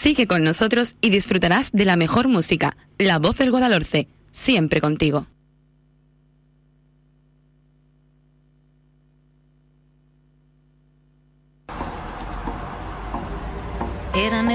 Sigue con nosotros y disfrutarás de la mejor música. La Voz del Guadalhorce, siempre contigo. Eran